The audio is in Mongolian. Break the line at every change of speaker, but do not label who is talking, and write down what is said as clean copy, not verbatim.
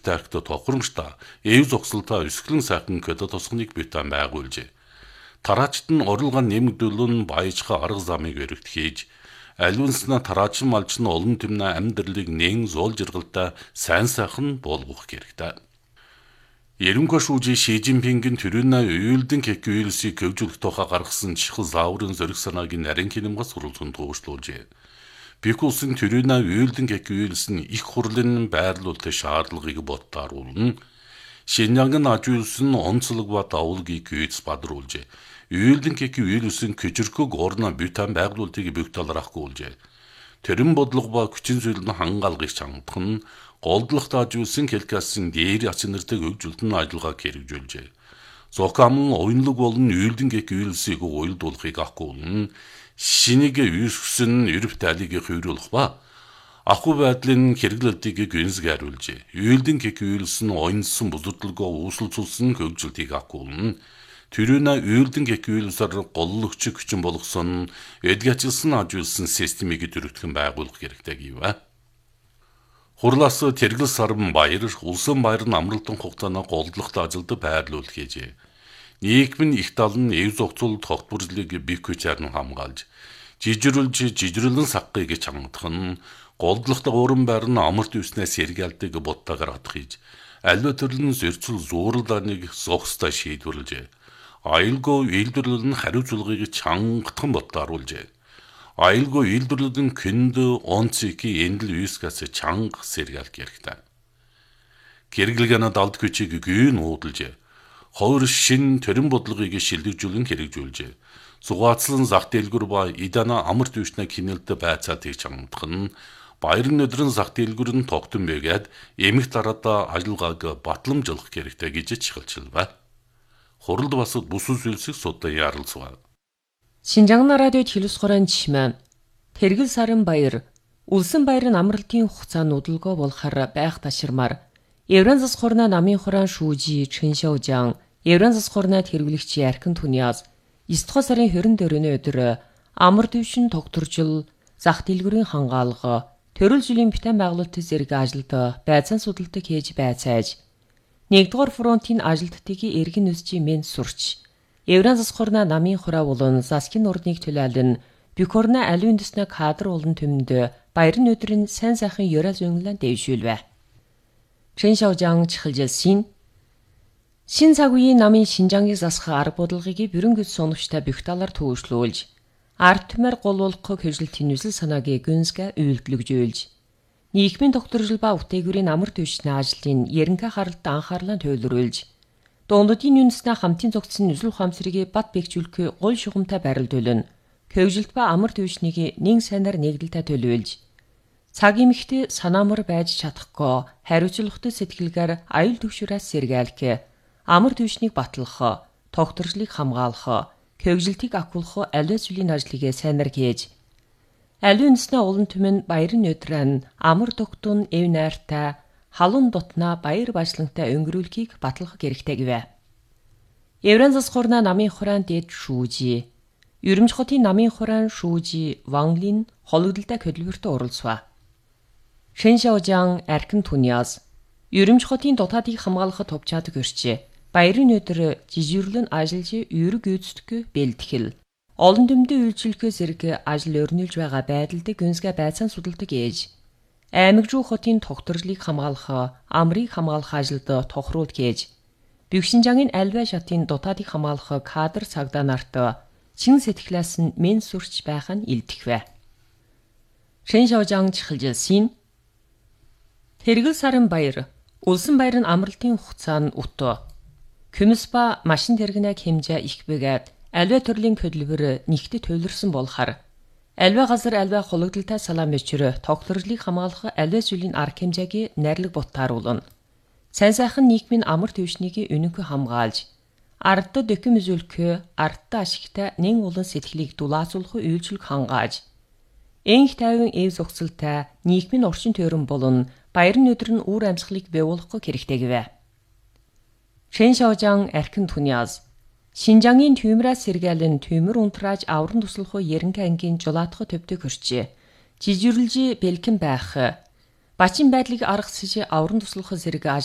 тайхта тохиромжтой, эв зогсолтой өсгөлэн сайхан көдө тосгоныг битэн байгуулжээ. Тараачд нь орлогоо нэмэгдүүлэн баяжхан арга замыг өргөтгийж, аливанснаа тараачин малчин олон тэмнэ амьдралыг нэн зуул жиргалтай сайн сайхан болгох хэрэгтэй. Ерөнхий шүүжи Ши Жинпингийн төрөний уйлдэн кек вирусыг хөгжүүлэх тухай гаргасан чихэл зааврын зориг санааг нарийн хинэмгээс суралцсан туушлуулжээ. Бик улсын төрөний уйлдэн кек вирус нь их хурлын байрлуулалтын шаардлагыг бодтааруулна. Шинжангийн аж үйлс нь онцлог ба давуулгийг гүйц бадруулжээ. Уйлдэн кек вирусын көжирхөг орно бютан байгуулалтыг бүх таларахгүй үлжээ. Төрийн бодлого ба хүчин зүйлийн хангаалгыг чангадах нь голдлогт аж үйлсэн хэлкасын дээр ачнартай хөгжүүлэлтэн ажиллагааг хэрэгжүүлжээ. Зокамн оюнлог болон уйлдэн кек вирусыг уйлдуулахыг ахгүйн шинийг вирусн ерөв тайлыг хөврүүлэх ба ахуй байдлын хэрэглэлтийг гүнзгийруулжээ. Уйлдэн кек вирус нь оюнсан бузурдлогоо үүсэлцүүлсэн хөгжүүлэлтийг ахгүйн төрөний уйлдэн кек вирусаар голлогч хүчин болгосон эдгэжсэн аж үйлсэн системийг дөрөвдгөн байгуулах хэрэгтэй гэв. Хурлаас Тэргэл Саран Баяр, Улсын Баяр нь амралтын хугацааны голдлогт ажилд байрлуулах хийжээ. Нийгмийн их тал нь эв зохицуулалт тогт бүржлийг бих хүчээр нь хамгаалж, жижирлэн саггыг чангадах нь голдлогт ууран байр нь амарт үснээс сэргээлдэг буттагаар хатах хийж, аливаа төрлийн зөрчил зууралдааныг зогстой шийдвэрлэжээ. Аюулгүй үйлдвэрлэл нь хариуцлагыг чангадхан боттааруулжээ. Аюулгүй үйлдвэрлэлийн këнд онцики эндэл вискас чанга сэргээлх хэрэгтэй. Хэрэглэгээний далд хүчийг гүйн уудалжээ. Хойр шин төрийн бодлогыг шилжүүлэн хэрэгжүүлжээ. Зугаацлан зах дэлгүр ба идана амарт өвчнө кинэлдэ байцаатыг чангадах нь баярын өдрөн зах дэлгүр нь тогтсон байгаад эмх дараада ажиллагааг батламжуулах хэрэгтэй гэж чиглэлжээ. Хуралд бас бус зүйлсийг судлан ярилцсан.
Шинжаан радиод хэлсгорон чимээ. Тэргэл Саран Баяр, Улсын Баяр нь амралтын хугацаанд удалгүй болохоор байх таширмаар Евран засхурна намын хураан шүүжи Чэншаожан, Евран засхурна тэргэлэгч Архин Түниас 9 сарын 24-ний өдөр амар дэвшин тогтворжил зах дэлгүүрийн хангаалга төрөл жилийн битэн байгуулалтын зэрэг ажилд байцаан судалдаг хийж байцааж 1-р фронтын ажилтдыг эргэн үсжи мен сурч Евран засхурна намын хураа болон Заскин урдныг төлөөлөн Бюкорна аливын дэснэ кадр болон төмөнд баярын өдрийн сайн сайхан ёроо зөнглөн дэвшүүлвэ. Чэншаожан чихэлжэлсин шин цаг үеийн намын Шинжааныг засах арга бодлогыг бүрэн güç соновчтой бүх талаар төвөшлүүлж ард түмээр голуулах хэвлэлтийн нүсэл санааг гүнзгэ үйлдэлгжүүлж нийгмийн докторжил ба үтээгүүрийн амар төвшний ажлын ерөнхий харалт анхаарлаа төвлөрүүлж дундадын үндэснэ хамтын зогцсон нүсэл ухаамсрыг бат бэхжүүлэх гол шугамтай барилдуулна. Хөвжилт ба амар төвшнийг нэг сайнаар нэгдэлтэй төлөөлж цаг эмхтэй санаамар байж чадахгүй хариуцлагатай сэтгэлгээр аюул төвшрөөс сэргээлэх амар төвшнийг батлах тогтворжлыг хамгаалах хөвжилтийг акуулах аливаа зүйлийн ажлыг сайнаар хийж аливаа үндэснэ улан түмэн баярын өдрөн амар тогтун эв найртай халуун дотна баяр башлантай өнгөрүүлэхийг батлах хэрэгтэй гэвэ. Евран засхурна намын хураан дэд шүүжи Ерөмж хотын намын хураан шүүжи Ванглин хологдолтой хөдөлмөртөд оролцваа. Чэншаожан Архин Түниас Ерөмж хотын дотаадыг хамгаалахад товчаад гэрчээ. Баярын өдөр жижирлэн ажиллаж ерөг гүйцэтгэх бэлтгэл. Олон төмдөө үйлчлэхээ зэрэг ажил өрнүүлж байгаа байдалд гүнзгий байцаан судалдаг ээж. Аймагжуу хотын тогтворжлыг хамгаалах, амрыг хамгаалах ажилд тохируулж ээж. Бюкшинжангийн альва шатын дотаадыг хамгаалах кадр цагдаа нарт чин сэтгэлээс нь мен сурч байх нь илтгэвэ. Чэншаожан чихэлжэлсин Тэргэл Саран Баяр, Улсын Баяр нь амралтын хугацаанд утуу. Күмс ба машин тэргэнэг хэмжээ их бэгээд альва төрлийн хөдөлгөөр нэгтэ төлөрсөн болохоор альва газар альва хологдолтой салаан мөчрө тогтворжлыг хамгаалах альва зүйлийн арга хэмжээг найрлаг буттааруулна. Сайн сайхан нийгмийн амар төвшнийг өнөнхөө хамгаалж ардд дөкөм үзүүлэхээ ардтай ашигтай нэн улан сэтгэлийг дулаацуулах үйлчлэг хангааж энх тайван эв зогсолтой нийгмийн орчин тойрон болон баярын өдөр нь үр амьсгалыг бэвуулах хэрэгтэй гэвэ. Чэншаожан Архин Түниас Шинжаангийн түймрээс сэргээлэн түймэр унтрааж авран туслах ерөнхий ангийн жулаатах төвдөг хөрчээ. Жижирлж бэлхэн байх. Бачин байдлыг аргасж авран туслах зэрэг